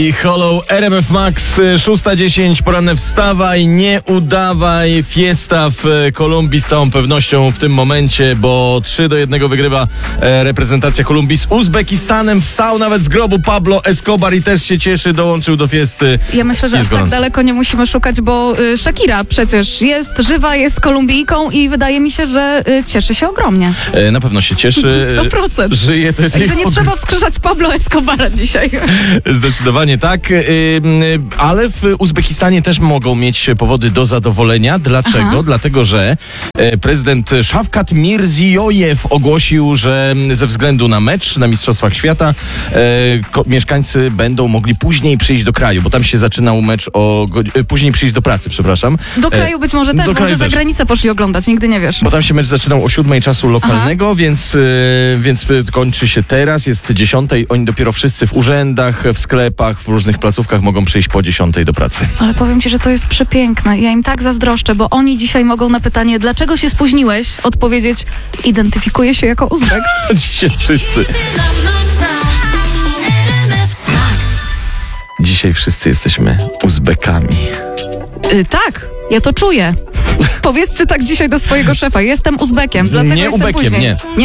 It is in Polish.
I Hollow, RMF Max, 6:10, poranne wstawaj, nie udawaj, fiesta w Kolumbii z całą pewnością w tym momencie, bo 3-1 wygrywa reprezentacja Kolumbii z Uzbekistanem. Wstał nawet z grobu Pablo Escobar i też się cieszy, dołączył do fiesty. Ja myślę, że aż tak daleko nie musimy szukać, bo Shakira przecież jest żywa, jest Kolumbijką i wydaje mi się, że cieszy się ogromnie. Na pewno się cieszy. 100%. Żyje, to jest Także nie trzeba wskrzeszać Pablo Escobara dzisiaj. Zdecydowanie tak, ale w Uzbekistanie też mogą mieć powody do zadowolenia. Dlaczego? Aha. Dlatego, że prezydent Shavkat Mirziyoyev ogłosił, że ze względu na mecz na Mistrzostwach Świata mieszkańcy będą mogli później przyjść do kraju, bo tam się zaczynał mecz później przyjść do pracy, przepraszam. Do kraju być może też, może za granicę poszli oglądać, nigdy nie wiesz. Bo tam się mecz zaczynał o 7 czasu lokalnego, więc kończy się teraz, jest 10. Oni dopiero wszyscy w urzędach, w sklepach, w różnych placówkach mogą przyjść po 10 do pracy. Ale powiem ci, że to jest przepiękne. Ja im tak zazdroszczę, bo oni dzisiaj mogą na pytanie, dlaczego się spóźniłeś, odpowiedzieć, identyfikuję się jako Uzbek. Dzisiaj wszyscy. Dzisiaj wszyscy jesteśmy Uzbekami. Tak, ja to czuję. Powiedzcie tak dzisiaj do swojego szefa, jestem Uzbekiem, dlatego Nie jestem Ubekiem, później. nie.